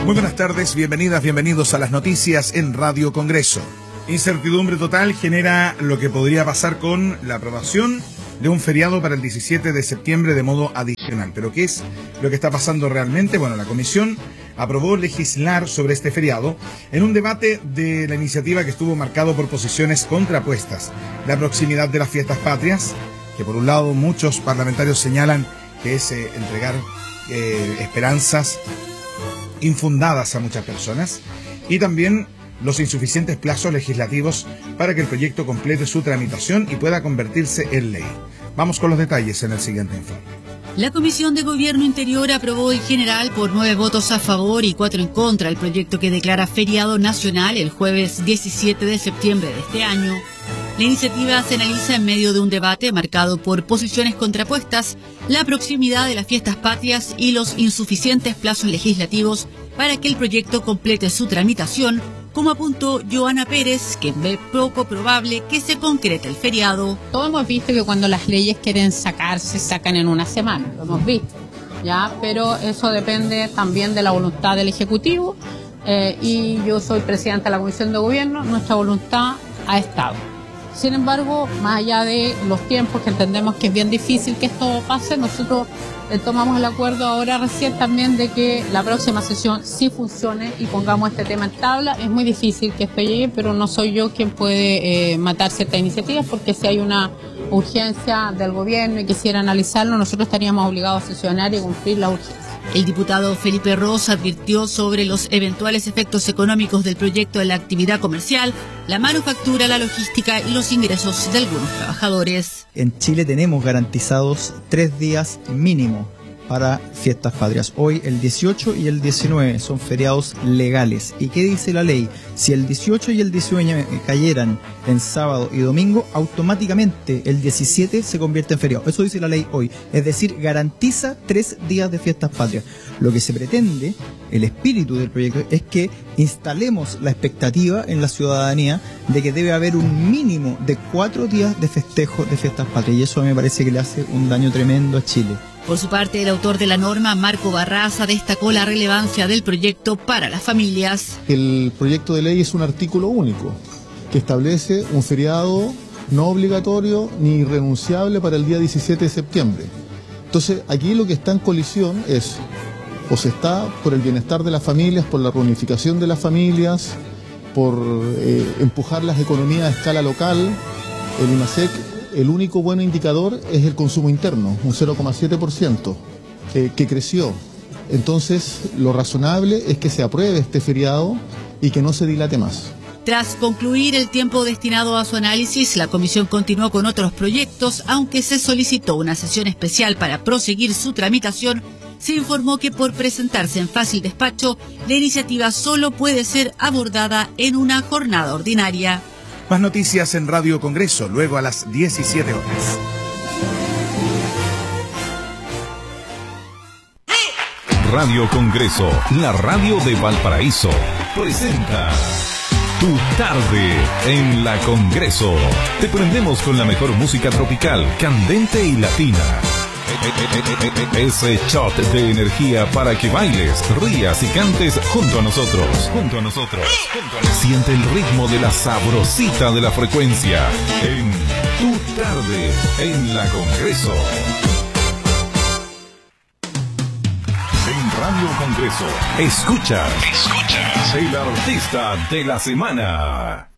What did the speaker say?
Muy buenas tardes, bienvenidas, bienvenidos a las noticias en Radio Congreso. Incertidumbre total genera lo que podría pasar con la aprobación de un feriado para el 17 de septiembre de modo adicional. ¿Pero qué es lo que está pasando realmente? Bueno, la Comisión aprobó legislar sobre este feriado en un debate de la iniciativa que estuvo marcado por posiciones contrapuestas. La proximidad de las fiestas patrias, que por un lado muchos parlamentarios señalan que es entregar esperanzas infundadas a muchas personas, y también los insuficientes plazos legislativos para que el proyecto complete su tramitación y pueda convertirse en ley. Vamos con los detalles en el siguiente informe. La Comisión de Gobierno Interior aprobó en general por 9 votos a favor y 4 en contra el proyecto que declara feriado nacional el jueves 17 de septiembre de este año. La iniciativa se analiza en medio de un debate marcado por posiciones contrapuestas, la proximidad de las fiestas patrias y los insuficientes plazos legislativos para que el proyecto complete su tramitación, como apuntó Joana Pérez, que ve poco probable que se concrete el feriado. Todos hemos visto que cuando las leyes quieren sacarse, sacan en una semana, lo hemos visto, ¿ya? Pero eso depende también de la voluntad del Ejecutivo, y yo soy presidenta de la Comisión de Gobierno, nuestra voluntad ha estado. Sin embargo, más allá de los tiempos, que entendemos que es bien difícil que esto pase, nosotros tomamos el acuerdo ahora recién también de que la próxima sesión sí funcione y pongamos este tema en tabla. Es muy difícil que esto llegue, pero no soy yo quien puede matar ciertas iniciativas, porque si hay una urgencia del gobierno y quisiera analizarlo, nosotros estaríamos obligados a sesionar y cumplir la urgencia. El diputado Felipe Ros advirtió sobre los eventuales efectos económicos del proyecto en la actividad comercial, la manufactura, la logística y los ingresos de algunos trabajadores. En Chile tenemos garantizados 3 días mínimo para fiestas patrias. Hoy el 18 y el 19 son feriados legales. ¿Y qué dice la ley? Si el 18 y el 19 cayeran en sábado y domingo, automáticamente el 17 se convierte en feriado. Eso dice la ley hoy. Es decir, garantiza 3 días de fiestas patrias. Lo que se pretende, el espíritu del proyecto, es que instalemos la expectativa en la ciudadanía de que debe haber un mínimo de 4 días de festejo de fiestas patrias. Y eso me parece que le hace un daño tremendo a Chile. Por su parte, el autor de la norma, Marco Barraza, destacó la relevancia del proyecto para las familias. El proyecto de ley es un artículo único que establece un feriado no obligatorio ni irrenunciable para el día 17 de septiembre. Entonces, aquí lo que está en colisión es, o se está por el bienestar de las familias, por la reunificación de las familias, por empujar las economías a escala local. El IMASEC, el único buen indicador es el consumo interno, un 0,7%, que creció. Entonces, lo razonable es que se apruebe este feriado y que no se dilate más. Tras concluir el tiempo destinado a su análisis, la comisión continuó con otros proyectos, aunque se solicitó una sesión especial para proseguir su tramitación. Se informó que por presentarse en fácil despacho, la iniciativa solo puede ser abordada en una jornada ordinaria. Más noticias en Radio Congreso, luego a las 17 horas. Radio Congreso, la radio de Valparaíso, presenta Tu Tarde en la Congreso. Te prendemos con la mejor música tropical, candente y latina. Ese shot de energía para que bailes, rías y cantes junto a nosotros. Siente el ritmo de la sabrosita de la frecuencia en Tu Tarde en la Congreso. En Radio Congreso, escuchas el artista de la semana.